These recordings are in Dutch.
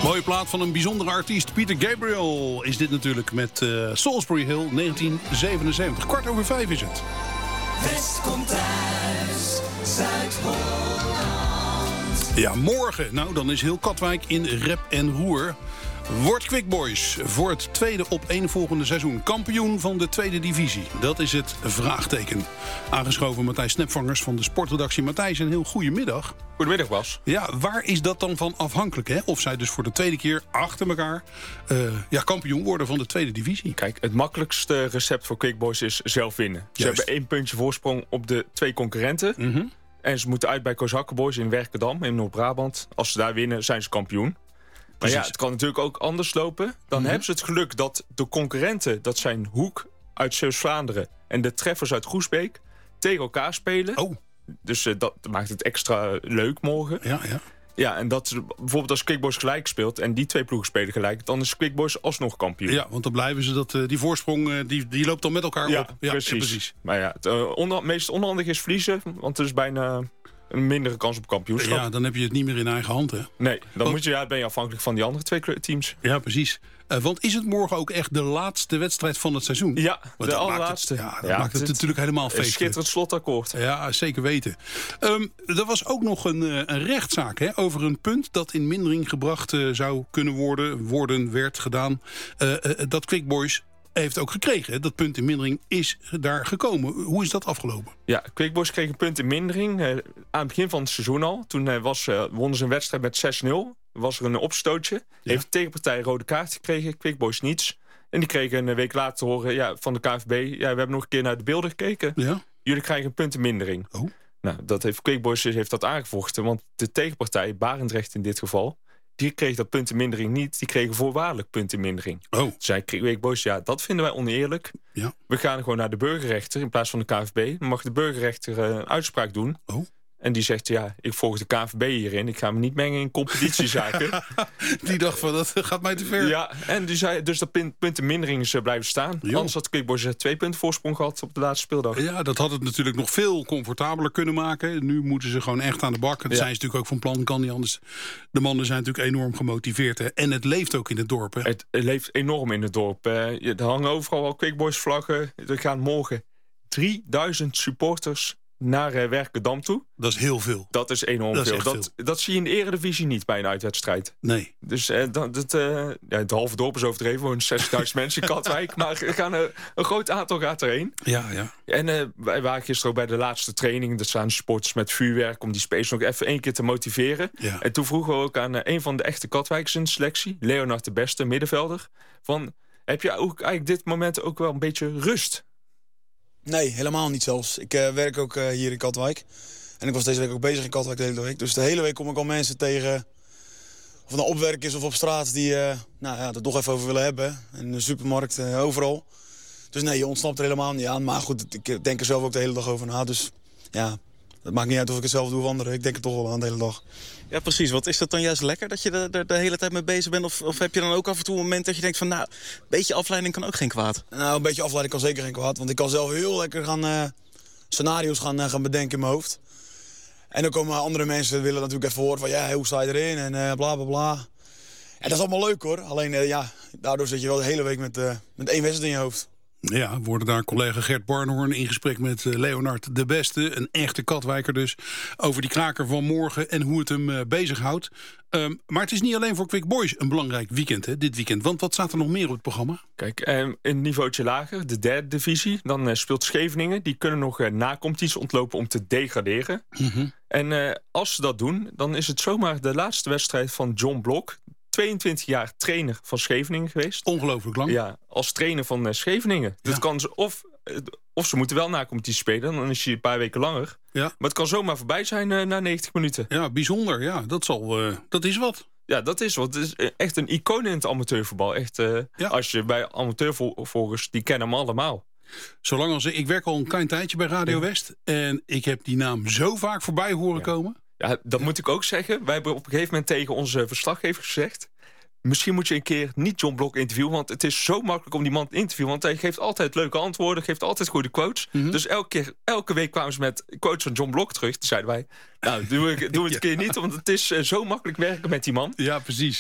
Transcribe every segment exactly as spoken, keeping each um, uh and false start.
Mooie plaat van een bijzondere artiest. Peter Gabriel is dit natuurlijk met uh, Salisbury Hill negentien zevenenzeventig. Kwart over vijf is het. West komt thuis, Zuid-Holland. Ja, morgen. Nou, dan is heel Katwijk in rep en roer. Wordt Quick Boys voor het tweede opeenvolgende seizoen kampioen van de tweede divisie? Dat is het vraagteken. Aangeschoven Matthijs Snepvangers van de sportredactie. Matthijs, een heel goede middag. Goedemiddag, Bas. Ja, waar is dat dan van afhankelijk? Hè? Of zij dus voor de tweede keer achter elkaar uh, ja, kampioen worden van de tweede divisie? Kijk, het makkelijkste recept voor Quick Boys is zelf winnen. Ze Juist. hebben één puntje voorsprong op de twee concurrenten. Mm-hmm. En ze moeten uit bij Kozakkenboys in Werkendam in Noord-Brabant. Als ze daar winnen, zijn ze kampioen. Maar ja, het kan natuurlijk ook anders lopen. Dan Mm-hmm. hebben ze het geluk dat de concurrenten, dat zijn Hoek uit Zeeuws-Vlaanderen en de Treffers uit Groesbeek, tegen elkaar spelen. Oh. Dus uh, dat maakt het extra leuk morgen. Ja, ja. Ja, en dat bijvoorbeeld als Quick Boys gelijk speelt en die twee ploegen spelen gelijk, dan is Quick Boys alsnog kampioen. Ja, want dan blijven ze dat, uh, die voorsprong uh, die, die loopt dan met elkaar Ja, op. Ja, precies. ja, precies. Maar ja, het uh, onder, meest onhandig is verliezen, want er is bijna een mindere kans op kampioenschap. Ja, dan heb je het niet meer in eigen hand, hè? Nee, dan Want- moet je, ja, ben je afhankelijk van die andere twee teams. Ja, precies. Uh, want is het morgen ook echt de laatste wedstrijd van het seizoen? Ja, Want de dat allerlaatste. Maakt het, ja, dat Ja, maakt het, het- natuurlijk helemaal Een feestelijk. schitterend slotakkoord. Ja, zeker weten. Um, er was ook nog een, uh, een rechtszaak hè, over een punt dat in mindering gebracht uh, zou kunnen worden. Worden, werd gedaan. Uh, uh, dat Quick Boys heeft ook gekregen. Hè. Dat punt in mindering is daar gekomen. Hoe is dat afgelopen? Ja, Quick Boys kreeg een punt in mindering uh, aan het begin van het seizoen al. Toen uh, was, uh, wonnen ze een wedstrijd met zes nul. Was er een opstootje. Ja. Heeft de tegenpartij een rode kaart gekregen. Quick Boys niets. En die kregen een week later te horen ja, van de K V B. Ja, we hebben nog een keer naar de beelden gekeken. Ja? Jullie krijgen een punt in mindering. Oh. Nou, dat heeft Quick Boys heeft dat aangevochten. Want de tegenpartij, Barendrecht in dit geval, die kreeg dat punt in mindering niet. Die kregen voorwaardelijk punt in mindering. Oh. Zei Quick Boys, ja, dat vinden wij oneerlijk. Ja. We gaan gewoon naar de burgerrechter in plaats van de K V B. Dan mag de burgerrechter uh, een uitspraak doen. Oh. En die zegt, ja, ik volg de K V B hierin. Ik ga me niet mengen in competitiezaken. Die dacht van, dat gaat mij te ver. Ja, en die zei dus dat punt, punt in mindering is uh, blijven staan. Jo. Anders had Quick Boys uh, twee punten voorsprong gehad op de laatste speeldag. Ja, dat had het natuurlijk nog veel comfortabeler kunnen maken. Nu moeten ze gewoon echt aan de bak. Dat Ja. zijn ze natuurlijk ook van plan, kan niet anders. De mannen zijn natuurlijk enorm gemotiveerd. Hè. En het leeft ook in het dorp. Hè. Het, het leeft enorm in het dorp. Uh, er hangen overal al Quick Boys vlaggen. Er gaan morgen drieduizend supporters naar uh, Werkendam toe. Dat is heel veel. Dat is enorm Dat is veel. echt Dat, dat zie je in de Eredivisie niet bij een uitwedstrijd. Nee. Dus uh, dat, dat, uh, ja, het halve dorp is overdreven. Gewoon zestigduizend mensen in Katwijk. Maar er gaan, uh, een groot aantal gaat erheen. Ja, ja. En uh, wij waren gisteren ook bij de laatste training. Dat staan supporters met vuurwerk om die spelers nog even één keer te motiveren. Ja. En toen vroegen we ook aan uh, een van de echte Katwijkers in de selectie, Leonard de Beste, middenvelder, van, heb je ook eigenlijk dit moment ook wel een beetje rust? Nee, helemaal niet zelfs. Ik uh, werk ook uh, hier in Katwijk. En ik was deze week ook bezig in Katwijk de hele week. Dus de hele week kom ik al mensen tegen, of het nou op werk is of op straat, die uh, nou, ja, er toch even over willen hebben. In de supermarkt, uh, overal. Dus nee, je ontsnapt er helemaal niet aan. Maar goed, ik denk er zelf ook de hele dag over na. Dus ja, het maakt niet uit of ik het zelf doe of anderen. Ik denk er toch wel aan de hele dag. Ja, precies. Wat is dat dan juist lekker dat je er de, de hele tijd mee bezig bent? Of, of heb je dan ook af en toe een moment dat je denkt van, nou, een beetje afleiding kan ook geen kwaad? Nou, een beetje afleiding kan zeker geen kwaad. Want ik kan zelf heel lekker gaan uh, scenario's gaan, uh, gaan bedenken in mijn hoofd. En dan komen andere mensen willen natuurlijk even horen van, ja, hoe sta je erin? En uh, bla, bla, bla. En dat is allemaal leuk, hoor. Alleen, uh, ja, daardoor zit je wel de hele week met, uh, met één wedstrijd in je hoofd. Ja, worden daar collega Gert Barnhoorn in gesprek met uh, Leonard de Beste. Een echte Katwijker dus. Over die kraker van morgen en hoe het hem uh, bezighoudt. Um, maar het is niet alleen voor Quick Boys een belangrijk weekend, hè, dit weekend. Want wat staat er nog meer op het programma? Kijk, eh, een niveautje lager, de derde divisie. Dan uh, speelt Scheveningen. Die kunnen nog uh, na competitie ontlopen om te degraderen. Mm-hmm. En uh, als ze dat doen, dan is het zomaar de laatste wedstrijd van John Blok. tweeëntwintig jaar trainer van Scheveningen geweest. Ongelooflijk lang. Ja, als trainer van uh, Scheveningen. Ja. Dat kan ze, of, uh, of ze moeten wel na competitie spelen, dan is hij een paar weken langer. Ja. Maar het kan zomaar voorbij zijn uh, na negentig minuten. Ja, bijzonder. Ja, dat, zal, uh, dat is wat. Ja, dat is wat. Het is echt een icoon in het amateurvoetbal. Echt, uh, Ja. als je bij amateurvolgers, die kennen hem allemaal. Zolang als ik, ik werk al een klein tijdje bij Radio West. En ik heb die naam zo vaak voorbij horen Ja. komen. Ja, dat moet ik ook zeggen. Wij hebben op een gegeven moment tegen onze verslaggever gezegd, misschien moet je een keer niet John Blok interviewen, want het is zo makkelijk om die man te interviewen. Want hij geeft altijd leuke antwoorden, geeft altijd goede quotes. Mm-hmm. Dus elke, keer, elke week kwamen ze met quotes van John Blok terug. Toen zeiden wij, nou, doe, ik, doe het een keer niet, want het is uh, zo makkelijk werken met die man. Ja, precies. Maar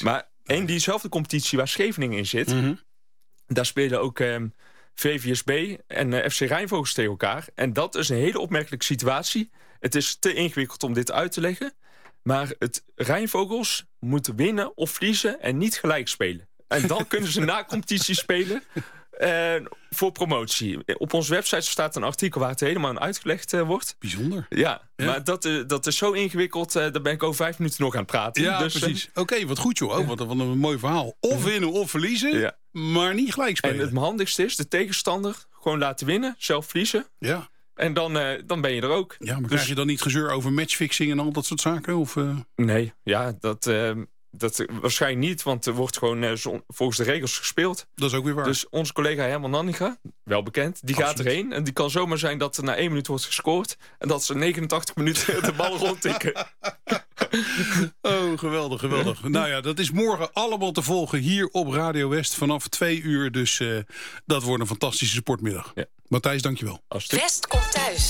En diezelfde competitie waar Scheveningen in zit... Mm-hmm. daar spelen ook ehm, V V S B en uh, F C Rijnvogels tegen elkaar. En dat is een hele opmerkelijke situatie. Het is te ingewikkeld om dit uit te leggen. Maar het Rijnvogels moet winnen of verliezen en niet gelijk spelen. En dan kunnen ze na competitie spelen... Uh, voor promotie. Op onze website staat een artikel waar het helemaal aan uitgelegd uh, wordt. Bijzonder. Ja, Ja. maar dat, uh, dat is zo ingewikkeld. Uh, daar ben ik over vijf minuten nog aan het praten. Ja, dus, precies. Oké, okay, wat goed joh. Oh, wat, wat een mooi verhaal. Of winnen of verliezen, Ja. maar niet gelijk spelen. En het handigste is de tegenstander gewoon laten winnen, zelf verliezen. Ja. En dan, uh, dan ben je er ook. Ja, maar Dus- krijg je dan niet gezeur over matchfixing en al dat soort zaken? Of, uh... Nee, ja, dat, uh, dat waarschijnlijk niet. Want er wordt gewoon uh, zo, volgens de regels gespeeld. Dat is ook weer waar. Dus onze collega Herman Nanninga, wel bekend, die gaat Absoluut. erheen. En die kan zomaar zijn dat er na één minuut wordt gescoord. En dat ze negenentachtig minuten de bal rondtikken. Oh, geweldig, geweldig. Nou ja, dat is morgen allemaal te volgen hier op Radio West vanaf twee uur. Dus uh, dat wordt een fantastische sportmiddag. Ja. Matthijs, dankjewel. Als het West komt thuis.